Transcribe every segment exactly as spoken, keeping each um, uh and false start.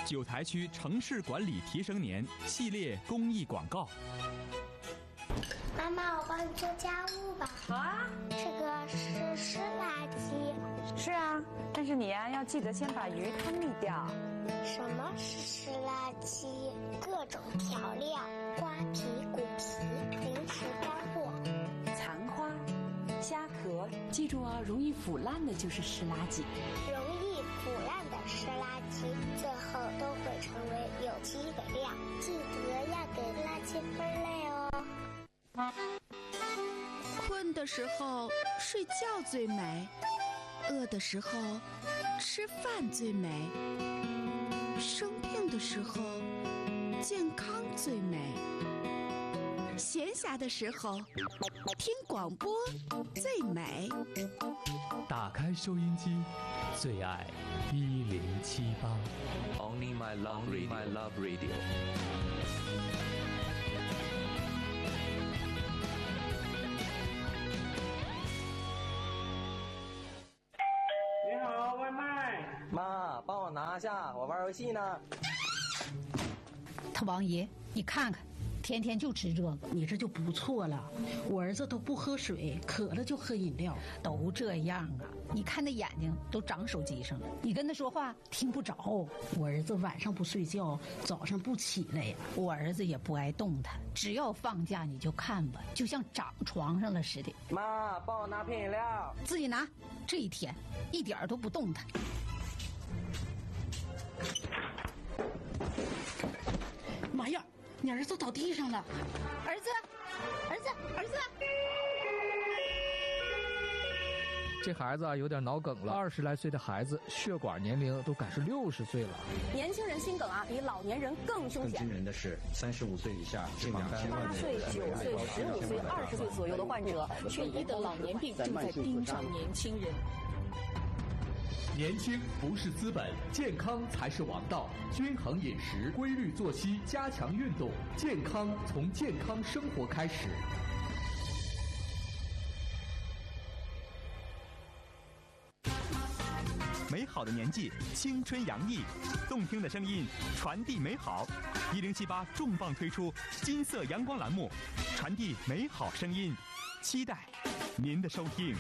九台区城市管理提升年系列公益广告。 妈妈，我帮你做家务吧。 好啊。 这个是湿垃圾。 是啊，但是你呀、啊、要记得先把鱼汤沥掉。 什么是湿垃圾？各种调料、瓜皮、骨皮、零食干货、 残花、虾壳，记住啊，容易腐烂的就是湿垃圾。 容易腐烂的湿垃圾，最后都会成为有机肥料。记得要给垃圾分类哦。 困的时候睡觉最美，饿的时候吃饭最美，生病的时候健康最美，闲暇的时候听广播最美。 打开收音机，最爱一零七八。 Only my love radio. My love radio. 你好，外卖。 妈，帮我拿下，我玩游戏呢。 他王爷，你看看，天天就吃这个， 你这就不错了。我儿子都不喝水，渴了就喝饮料， 都这样啊。你看那眼睛都长手机上了，你跟他说话听不着。 我儿子晚上不睡觉，早上不起来呀。 我儿子也不爱动弹，只要放假你就看吧，就像长床上了似的。 妈，帮我拿瓶饮料。 自己拿。这一天一点都不动弹。 妈呀，你儿子倒地上了！ 儿子，儿子，儿子！ 这孩子啊有点脑梗了，二十来岁的孩子，血管年龄都赶是六十岁了。 年轻人心梗啊，比老年人更凶险。 更惊人的是，三十五岁以下近两千万八岁、九岁、十五岁、二十岁左右的患者，缺一的老年病正在盯上年轻人。 年轻不是资本，健康才是王道。均衡饮食，规律作息，加强运动，健康从健康生活开始。 美好的年纪，青春洋溢，动听的声音传递美好。一零七八重磅推出金色阳光栏目，传递美好声音，期待您的收听。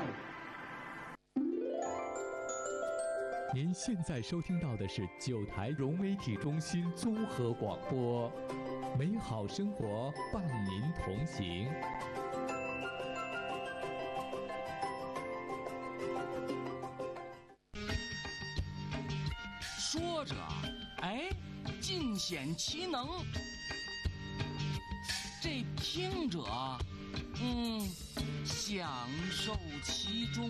您现在收听到的是九台融媒体中心综合广播，美好生活伴您同行。 说着，哎，尽显其能；这听着，嗯，享受其中。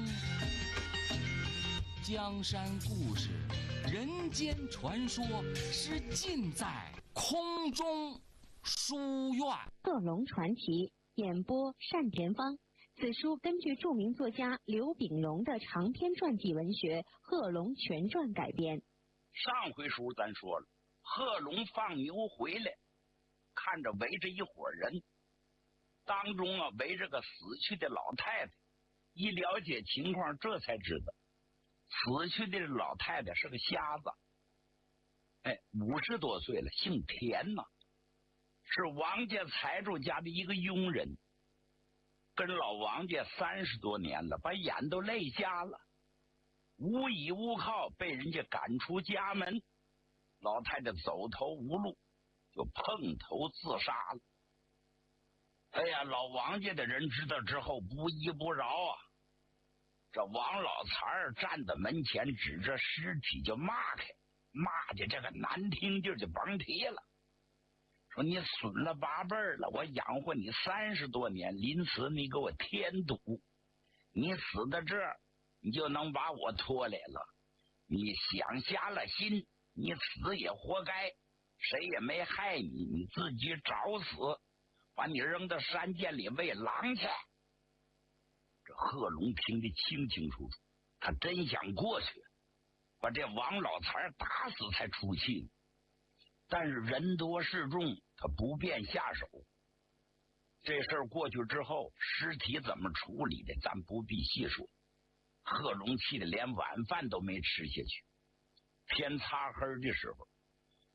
江山故事，人间传说，是尽在空中书院。 贺龙传奇，演播单田芳。此书根据著名作家刘炳龙的长篇传记文学《贺龙全传》改编。 上回书咱说了，贺龙放牛回来，看着围着一伙人，当中啊围着个死去的老太太。一了解情况，这才知道死去的老太太是个瞎子，哎，五十多岁了，姓田呐，是王家财主家的一个佣人，跟老王家三十多年了，把眼都累瞎了，无依无靠，被人家赶出家门，老太太走投无路，就碰头自杀了。哎呀，老王家的人知道之后不依不饶啊！这王老财儿站在门前，指着尸体就骂开，骂的这个难听劲儿就甭提了，说你损了八辈了，我养活你三十多年，临死你给我添堵，你死在这儿，你就能把我拖来了，你想瞎了心，你死也活该，谁也没害你，你自己找死，把你扔到山涧里喂狼去。这贺龙听得清清楚楚，他真想过去把这王老财打死才出气，但是人多势众，他不便下手。这事儿过去之后，尸体怎么处理的咱不必细说。贺龙气得连晚饭都没吃下去。天擦黑的时候，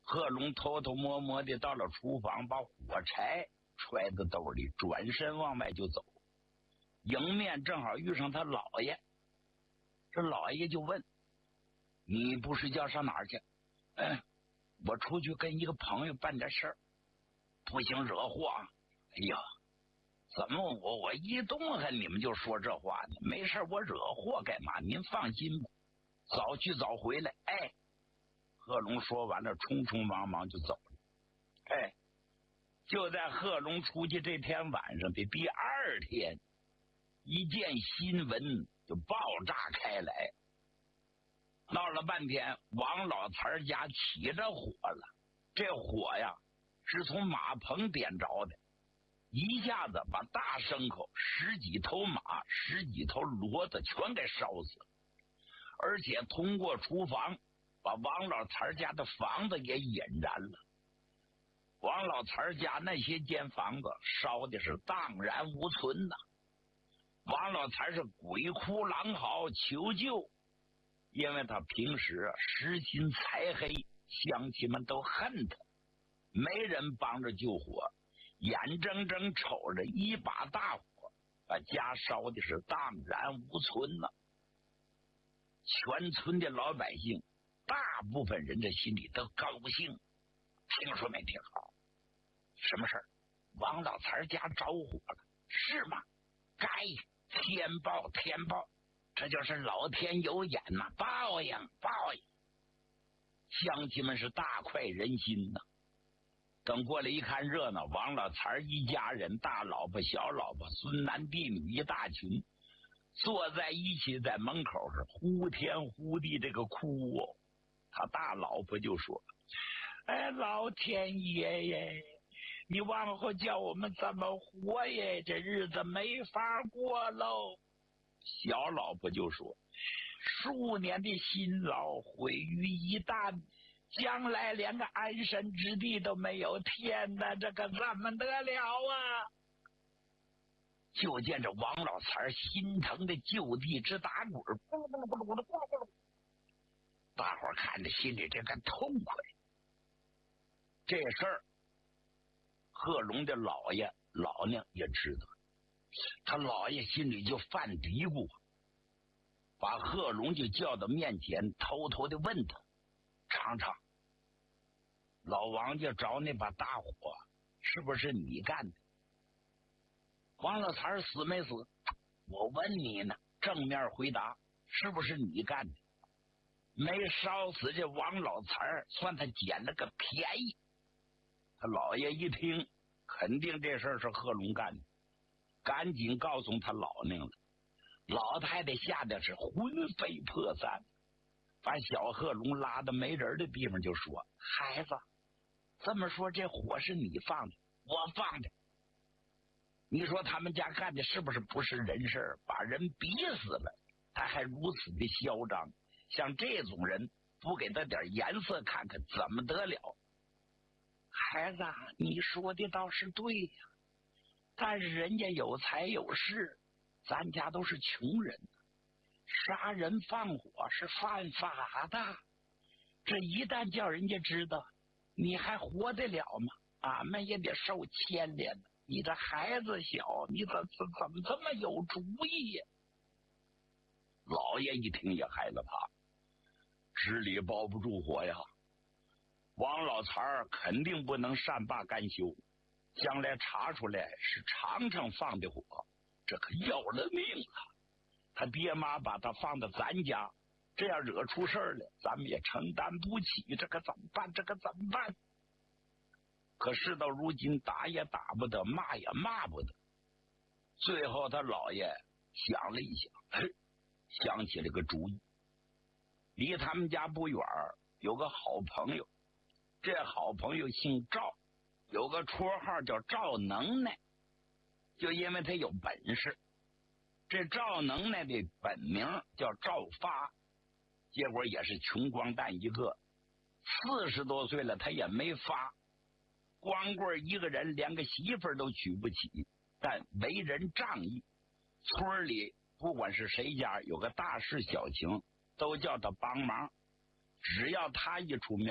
贺龙偷偷摸摸的到了厨房，把火柴揣在兜里，转身往外就走。迎面正好遇上他姥爷，这姥爷就问：“你不睡觉上哪儿去？”“哎，我出去跟一个朋友办点事儿，不行惹祸啊。”“哎呀，怎么我我一动弹你们就说这话呢？没事，我惹祸干嘛？您放心吧，早去早回来。”哎，贺龙说完了，匆匆忙忙就走了。哎，就在贺龙出去这天晚上的第二天，一件新闻就爆炸开来。闹了半天，王老财家起着火了。这火呀，是从马棚点着的，一下子把大牲口十几头马、十几头骡子全给烧死了，而且通过厨房把王老财家的房子也引燃了。王老财家那些间房子烧的是荡然无存呐。王老财是鬼哭狼嚎求救，因为他平时实心财黑，乡亲们都恨他，没人帮着救火，眼睁睁瞅着一把大火把家烧的是荡然无存呐。全村的老百姓大部分人这心里都高兴，听说没听好？什么事儿？王老财家着火了，是吗？该天报天报，这就是老天有眼呐、啊，报应报应。乡亲们是大快人心呐。等过来一看热闹，王老财一家人，大老婆小老婆孙男弟女一大群，坐在一起在门口是呼天呼地这个哭哦。他大老婆就说：“哎，老天爷耶，你往后叫我们怎么活耶？这日子没法过喽。”小老婆就说：“数年的辛劳毁于一旦，将来连个安身之地都没有，天哪，这可怎么得了啊！”就见这王老财心疼的就地直打滚，咕噜咕噜咕噜咕噜咕噜，大伙儿看着心里这个痛快。这事儿贺龙的老爷老娘也知道，他老爷心里就犯嘀咕，把贺龙就叫到面前，偷偷的问他：“尝尝，老王家着那把大火是不是你干的？”王老财死没死？我问你呢，正面回答，是不是你干的？没烧死这王老财，算他捡了个便宜。他老爷一听，肯定这事儿是贺龙干的，赶紧告诉他老娘了。老太太吓得是魂飞魄散，把小贺龙拉到没人的地方就说：“孩子，这么说这火是你放的？我放的。你说他们家干的是不是不是人事？把人逼死了，他还如此的嚣张，像这种人不给他点颜色看看怎么得了？”“孩子，你说的倒是对呀，但是人家有财有势，咱家都是穷人，杀人放火是犯法的，这一旦叫人家知道，你还活得了吗？俺们也得受牵连的。你这孩子小，你怎怎怎么这么有主意呀？”老爷一听也害了怕，纸里包不住火呀。王老财肯定不能善罢甘休，将来查出来是常常放的火，这可要了命了。他爹妈把他放到咱家，这样惹出事儿来，咱们也承担不起，这可怎么办？这可怎么办？可事到如今，打也打不得，骂也骂不得。最后他姥爷想了一想，嘿，想起了个主意。离他们家不远有个好朋友，这好朋友姓赵，有个绰号叫赵能耐，就因为他有本事。这赵能耐的本名叫赵发，结果也是穷光蛋一个，四十多岁了他也没发。光棍一个人连个媳妇儿都娶不起，但为人仗义，村里不管是谁家有个大事小情，都叫他帮忙。只要他一出面，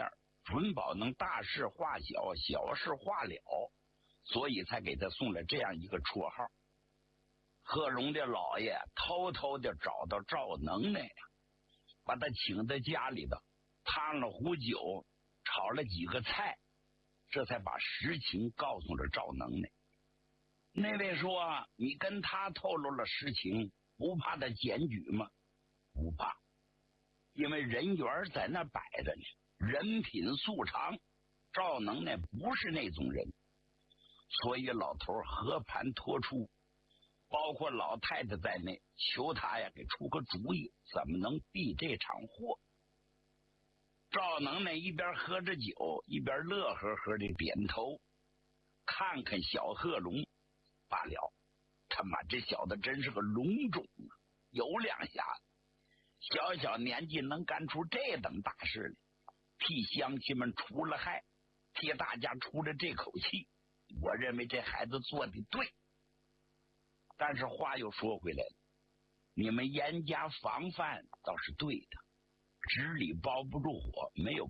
准保能大事化小，小事化了，所以才给他送了这样一个绰号。贺龙的老爷偷偷的找到赵能耐呀，把他请到家里头，烫了壶酒，炒了几个菜，这才把实情告诉了赵能耐。那位说，你跟他透露了实情，不怕他检举吗？不怕，因为人缘在那摆着呢，人品素常，赵能耐不是那种人，所以老头和盘托出，包括老太太在内，求他呀给出个主意，怎么能避这场祸。赵能耐一边喝着酒，一边乐呵呵的点头，看看小贺龙，罢了，他妈这小子真是个龙种啊，有两下子，小小年纪能干出这等大事来，替乡亲们除了害，替大家出了这口气，我认为这孩子做的对。但是话又说回来了，你们严加防范倒是对的，纸里包不住火，没有